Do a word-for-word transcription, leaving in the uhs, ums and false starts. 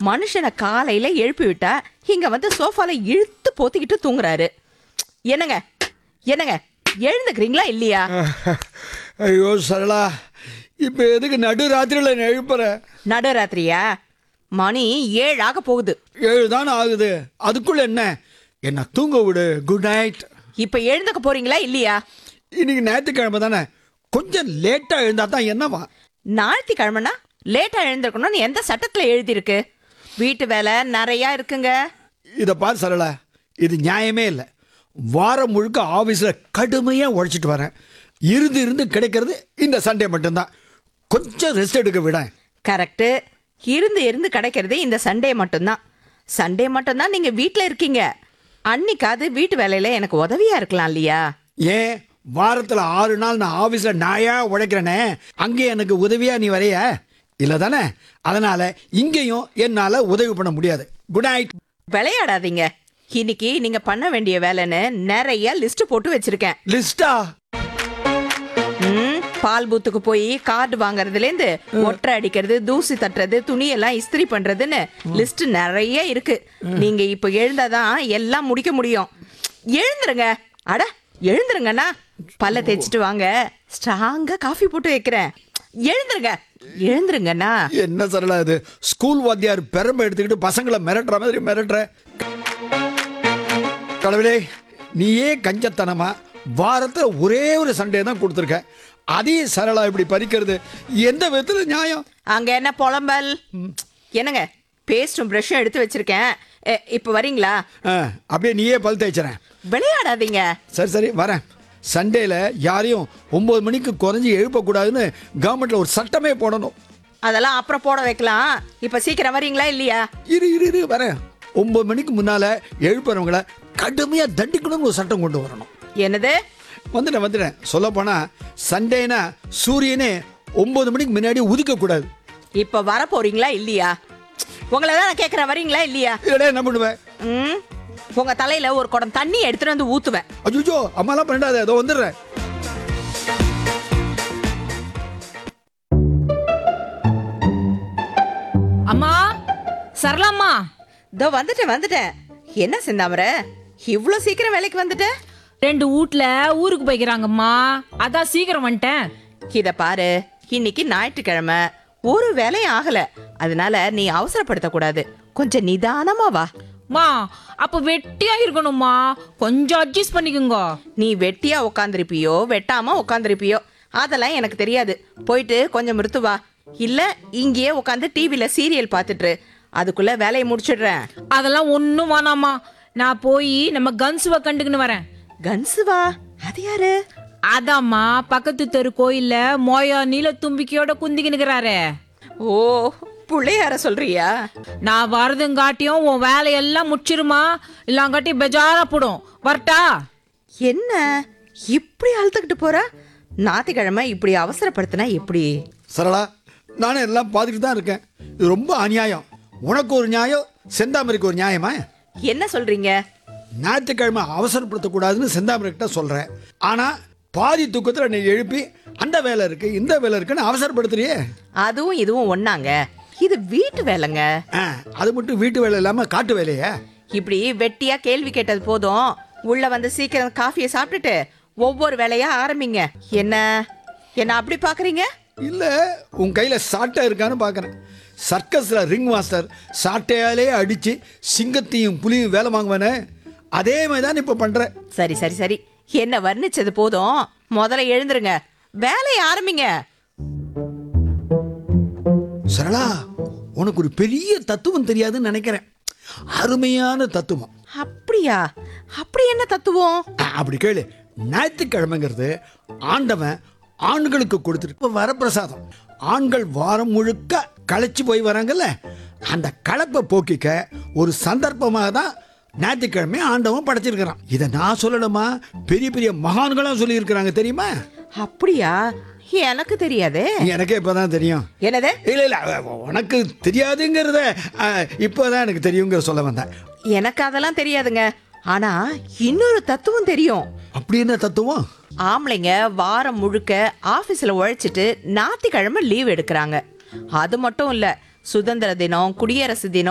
மனுஷனை காலையில எழுப்பி விட்டா இங்க வந்து சோஃபால இழுத்து போத்திக்கிட்டு தூங்குறாரு. என்னங்க என்னங்க எழுந்துக்கிறீங்களா இல்லையா? ஐயோ சரளா, இப்ப எதுக்கு நடு ராத்திரியில எழுப்புற? நடு ராத்திரியா? மணி ஏழு ஆக போகுது. ஏழு தானே ஆகுது, அதுக்குள்ள என்ன? என்ன தூங்க விடு. Good night. இப்ப எழுந்துக்க போறீங்களா இல்லையா? இன்னைக்கு ஞாயிற்றுக்கிழமை தானே, கொஞ்சம் லேட்டா எழுந்தா தான் என்னவா? ஞாயிற்றுக்கிழமைனா லேட்டா எழுந்திருக்கணும்னு எந்த சட்டத்துல எழுதியிருக்கு? வீட்டு வேலை நிறையா இருக்குங்க. இதை பார் சரளா, இது நியாயமே இல்லை. வாரம் முழுக்க ஆஃபீஸில் கடுமையாக உழைச்சிட்டு வரேன். இருந்து இருந்து கிடைக்கிறது இந்த சண்டே மட்டும்தான். கொஞ்சம் ரெஸ்ட் எடுக்க விட. கரெக்டு. இருந்து இருந்து கிடைக்கிறது இந்த சண்டே மட்டும்தான். சண்டே மட்டும்தான் நீங்கள் வீட்டில் இருக்கீங்க. அன்னைக்காவது வீட்டு வேலையில் எனக்கு உதவியாக இருக்கலாம் இல்லையா? ஏன் வாரத்தில் ஆறு நாள் நான் ஆஃபீஸில் நாயா உழைக்கிறேனே, அங்கே எனக்கு உதவியாக நீ வரைய இல்லை தானே? அதனால் இங்கேயும் என்னால் உதவி பண்ண முடியாது. Good night. விளையாடாதீங்க. இன்னைக்கு நீங்க பண்ண வேண்டிய வேலைன்னு நிறைய லிஸ்ட் போட்டு வச்சிருக்கேன். லிஸ்டா? ம், பால் பூத்துக்கு போய் கார்டு வாங்குறதுல இருந்து ஒற்றை அடிக்கிறது, தூசி தட்டுறது, துணியெல்லாம் இஸ்திரி பண்றதுன்னு லிஸ்ட் நிறைய இருக்கு. நீங்க இப்ப எழுந்தாதான் எல்லாம் முடிக்க முடியும். எழுந்துருங்க. அட எழுந்துருங்கண்ணா. பல்ல தேய்ச்சிட்டு வாங்க, ஸ்ட்ராங்கா காஃபி போட்டு வைக்கிறேன். எழுந்துருங்க எழுந்துருங்கண்ணா. என்ன சரளா இது? ஸ்கூல் வாத்தியார் பெருமை எடுத்துக்கிட்டு பசங்களை மிரட்டுற மாதிரி மிரட்டுற. கடவுளே, நீயே கஞ்சத்தனமா வாரத்தில் ஒரே ஒரு சண்டே தான் கொடுத்துருக்க. அதையும் சரளா இப்படி பறிக்கிறது எந்த விதத்தில் நியாயம்? அங்க என்ன புலம்பல்? என்னங்க, பேஸ்டும் ப்ரஷும் எடுத்து வச்சிருக்கேன். இப்போ வரீங்களா? அப்படியே நீயே பல் தேய்ச்சிறேன். விளையாடாதீங்க. சரி சரி வரேன். சண்டேல யாரையும் ஒன்பது மணிக்கு குறைஞ்சி எழுப்பக்கூடாதுன்னு கவர்மெண்ட்ல ஒரு சட்டமே போடணும். அதெல்லாம் அப்புறம் போட வைக்கலாம். இப்ப சீக்கிரம் வரீங்களா இல்லையா? இரு இரு இரு வரேன். ஒன்பது மணிக்கு முன்னால எழுப்புறவங்கள கடுமையா தண்டிக்கணும்னு ஒரு சட்டம் கொண்டு வரணும். என்னது? வந்துட்டேன் வந்துட்டேன். சொல்ல போனா சண்டேனா சூரியனே ஒன்பது மணிக்கு முன்னாடி உதிக்க கூடாது. இப்ப வர போறீங்களா இல்லையா? உங்களை தான் நான் கேட்கறேன், வரீங்களா இல்லையா? இல்லடா, என்ன பண்ணுவேன்? ம், உங்க தலையில ஒரு குடம் தண்ணி எடுத்துட்டு வந்து ஊத்துவேன். அஜுஜோ, அம்மாலாம் பண்ணாத, அதோ வந்துடுறேன். அம்மா, சரளாம்மா. இதோ வந்துட்டேன் வந்துட்டேன். என்ன செந்தாமரை, இவ்ளோ சீக்கிரம் வேலைக்கு வந்துட்ட? ரெண்டு வீட்ல ஊருக்கு போய்க்கிறாங்கம்மா, அதான் சீக்கிரம் வந்துட்டேன். இத பாரு, இன்னைக்கு ஞாயிற்றுக்கிழமை, ஒரு வேலையும் ஆகல. அதனால நீ அவசரப்படுத்த கூடாது. கொஞ்சம் நிதானமா வா. மா, அப்ப வெட்டியா இருக்கணும்மா, கொஞ்சம் அட்ஜஸ்ட் பண்ணிக்கோங்க. நீ வெட்டியா உட்காந்துருப்பியோ வெட்டாம உட்காந்துருப்பியோ அதெல்லாம் எனக்கு தெரியாது. போயிட்டு கொஞ்சம் மிருத்து வா. இல்ல இங்கேயே உட்காந்து டிவில சீரியல் பார்த்துட்டு அதுக்குள்ள வேலையை முடிச்சிடுறேன். அதெல்லாம் ஒண்ணும் வேணாமா, நான் போய் நம்ம கன்சுவ கண்டுக்குன்னு வரேன். கன்சுவா? அது யாரு? அதாம்மா, பக்கத்து தெரு கோயில்ல மோயா நீல தும்பிக்கையோட குந்திக்கினுக்கிறாரு. ஓ, புள்ளையார சொல்றியா? நான் வரதுங்காட்டியும் உன் வேலையெல்லாம் முடிச்சிருமா, இல்லாங்காட்டி பெஜாரா போடும். வரட்டா? என்ன இப்படி அழுத்துக்கிட்டு போற? ஞாயிற்றுக்கிழமை இப்படி அவசரப்படுத்தினா எப்படி? சரளா, நானே எல்லாம் பார்த்துக்கிட்டு தான் இருக்கேன். இது ரொம்ப அநியாயம். உனக்கு ஒரு நியாயம், செந்தாமரைக்கு ஒரு நியாயமா? என்ன சொல்றீங்க? ஞாயிற்றுக்கிழமை அவசரப்படுத்தக்கூடாதுன்னு செந்தாமரைக்கிட்ட சொல்கிறேன். ஆனால் பாதி தூக்கத்தில் என்னை எழுப்பி அந்த வேலை இருக்கு இந்த வேலை இருக்குன்னு அவசரப்படுத்துறியே. அதுவும் இதுவும் ஒண்ணாங்க. இது வீட்டு வேலைங்க. ஆ, அது மட்டும் வீட்டு வேலை இல்லாமல் காட்டு வேலையா? இப்படி வெட்டியா கேள்வி கேட்டது போதும். உள்ள வந்து சீக்கிரம் காஃபியை சாப்பிட்டுட்டு ஒவ்வொரு வேலையா ஆரம்பிங்க. என்ன என்ன அப்படி பாக்குறீங்க? இல்லை, உன் கையில் சாட்டை இருக்கான்னு பார்க்குறேன். சர்க்கஸில் ரிங் மாஸ்டர் சாட்டையாலே அடித்து சிங்கத்தையும் புலியும் வேலை வாங்குவானே, அதே மாதிரி தான் இப்போ பண்ணுறேன். சரி சரி சரி, என்ன வர்ணிச்சது போதும். முதல்ல எழுந்துருங்க, வேலையை ஆரம்பிங்க. சரளா, உனக்கு ஒரு பெரிய தத்துவம் தெரியாதுன்னு நினைக்கிறேன். அருமையான தத்துவம். அப்படியா? அப்படி என்ன தத்துவம்? ஆ, அப்படி கேளு. ஞாயிற்றுக்கிழமைங்கிறது ஆண்டவன் ஆண்களுக்கு கொடுத்துட்டு வரப்பிரசாதம். ஆண்கள் வாரம் முழுக்க களைச்சு போய் வராங்கல்ல, அந்த களைப்பை போக்கிக்க ஒரு சந்தர்ப்பமாக தான் ஞாயிற்றுக்கிழமை ஆண்டவன் படைச்சிருக்கிறான். இதை நான் சொல்லணுமா? பெரிய பெரிய மகான்களும் சொல்லி இருக்கிறாங்க, தெரியுமா? அப்படியா? எனக்கு தெரியாதே. எனக்கே இப்பதான் தெரியும். என்னது? இல்ல இல்ல, உனக்கு தெரியாதுங்கிறத இப்போதான் எனக்கு தெரியுங்கிற சொல்ல வந்தேன். எனக்கு அதெல்லாம் தெரியாதுங்க. ஆனா இன்னொரு தத்துவம் தெரியும். அப்படி என்ன தத்துவம்? ஆம்பளைங்க வாரம் முழுக்க ஆபீஸ்ல உழைச்சிட்டு ஞாயிற்றுக்கிழமை லீவ் எடுக்கிறாங்க. அது மட்டும் இல்ல, சுதந்திர தினம், குடியரசு தினம்,